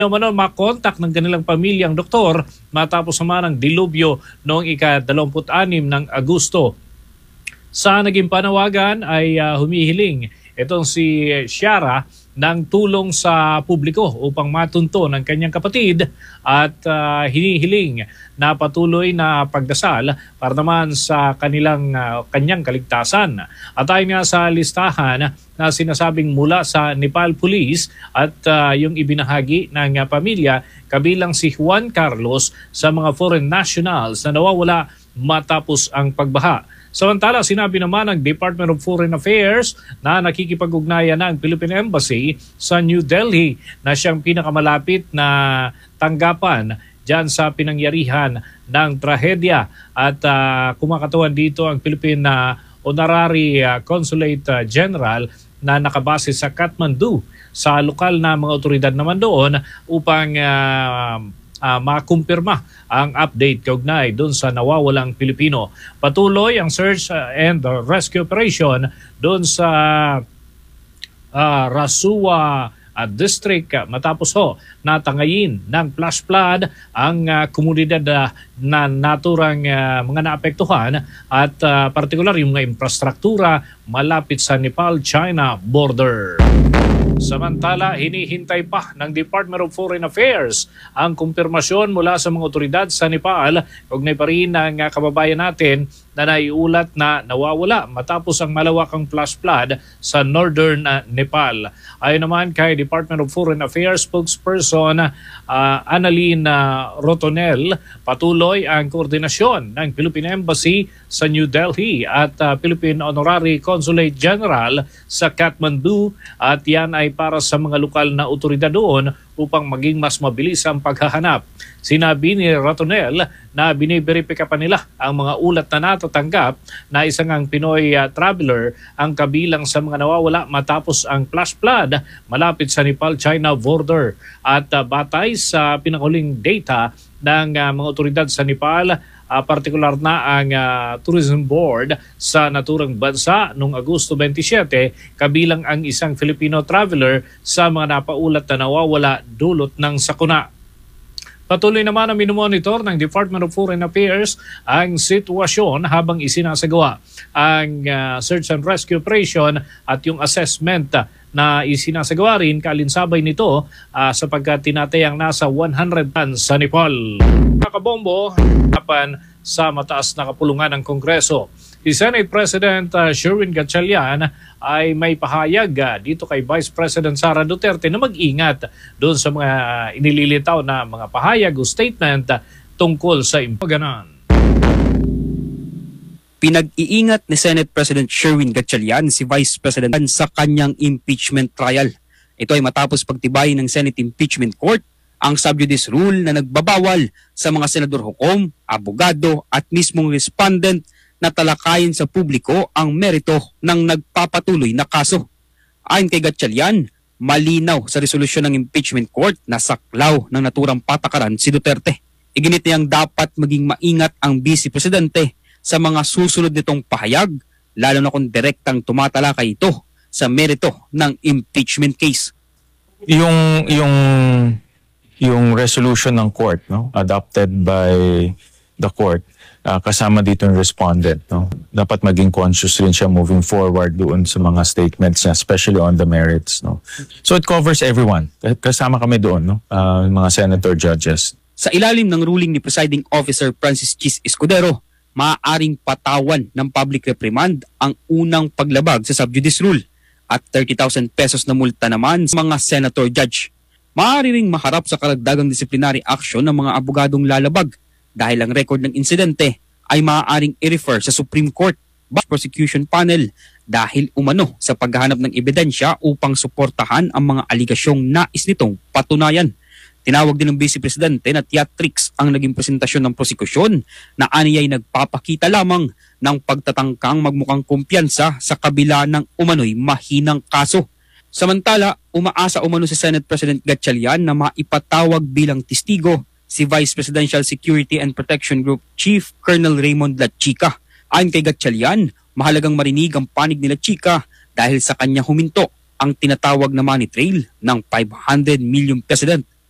naman makontak ng kanilang pamilyang doktor matapos naman ang dilubyo noong ika-26 ng Agosto. Sa naging panawagan ay humihiling itong si Ciara ng tulong sa publiko upang matunto ng kanyang kapatid at hinihiling na patuloy na pagdasal para naman sa kanyang kaligtasan. At ayon nga sa listahan na sinasabing mula sa Nepal Police at yung ibinahagi ng pamilya, kabilang si Juan Carlos sa mga foreign nationals na nawawala matapos ang pagbaha. Samantala, sinabi naman ng Department of Foreign Affairs na nakikipag-ugnayan ng Philippine Embassy sa New Delhi na siyang pinakamalapit na tanggapan dyan sa pinangyarihan ng trahedya. At kumakatawan dito ang Philippine Honorary Consulate General na nakabase sa Kathmandu sa lokal na mga otoridad naman doon upang makumpirma ang update kaugnay doon sa nawawalang Pilipino. Patuloy ang search and rescue operation doon sa Rasuwa District matapos natangayin ng flash flood ang komunidad na naturang mga naapektuhan at partikular yung mga infrastruktura malapit sa Nepal-China border. Samantala, hinihintay pa ng Department of Foreign Affairs ang kumpirmasyon mula sa mga otoridad sa Nepal. Kaugnay pa rin ng kababayan natin na naiulat na nawawala matapos ang malawakang flash flood sa northern Nepal. Ayon naman kay Department of Foreign Affairs spokesperson Annalyn Rotonel, patuloy ang koordinasyon ng Philippine Embassy sa New Delhi at Philippine Honorary Consulate General sa Kathmandu at yan ay para sa mga lokal na otoridad doon upang maging mas mabilis ang paghahanap. Sinabi ni Rotonel na biniberipika pa nila ang mga ulat na natatanggap na isang ang Pinoy traveler ang kabilang sa mga nawawala matapos ang flash flood malapit sa Nepal-China border. At batay sa pinakahuling data ng mga otoridad sa Nepal, partikular na ang Tourism Board sa naturang bansa noong Agosto 27, kabilang ang isang Filipino traveler sa mga napaulat na nawawala dulot ng sakuna. Patuloy naman ang minumonitor ng Department of Foreign Affairs ang sitwasyon habang isinasagawa ang search and rescue operation at yung assessment na isinasagawa rin kaalinsabay nito sapagkat tinatayang nasa 100 tons sa Nepal. Kakabombo, sa mataas na kapulungan ng Kongreso. Si Senate President Sherwin Gatchalian ay may pahayag dito kay Vice President Sara Duterte na mag-ingat doon sa mga inililitaw na mga pahayag o statement tungkol sa impaganan. Pinag-iingat ni Senate President Sherwin Gatchalian si Vice President sa kanyang impeachment trial. Ito ay matapos pagtibayin ng Senate Impeachment Court ang sub judice rule na nagbabawal sa mga senador hukom, abogado at mismong respondent na talakayin sa publiko ang merito ng nagpapatuloy na kaso. Ayon kay Gatchalian, malinaw sa resolusyon ng impeachment court na saklaw ng naturang patakaran si Duterte. Iginit niyang dapat maging maingat ang Vice Presidente sa mga susunod nitong pahayag, lalo na kung direktang tumatalakay ito sa merito ng impeachment case. Yung resolution ng court, no, adopted by the court, kasama dito yung respondent, no, dapat maging conscious rin siya moving forward doon sa mga statements niya, especially on the merits, no. So it covers everyone. Kasama kami doon, no, mga senator judges. Sa ilalim ng ruling ni Presiding Officer Francis Chis Escudero, maaaring patawan ng public reprimand ang unang paglabag sa sub judice rule at 30,000 pesos na multa naman sa mga senator judge. Maaari ring maharap sa karagdagang disciplinary action ng mga abogadong lalabag dahil ang record ng insidente ay maaaring i-refer sa Supreme Court Prosecution Panel dahil umano sa paghahanap ng ebidensya upang suportahan ang mga aligasyong nais nitong patunayan. Tinawag din ng Vice Presidente na theatrics ang naging presentasyon ng prosekusyon na aniyay nagpapakita lamang ng pagtatangkang magmukhang kumpiyansa sa kabila ng umano'y mahinang kaso. Samantala, umaasa umano si Senate President Gatchalian na maipatawag bilang testigo si Vice Presidential Security and Protection Group Chief Colonel Raymond Lachica. Ayon kay Gatchalian, mahalagang marinig ang panig ni Lachica dahil sa kanya huminto ang tinatawag na money trail ng 500 million President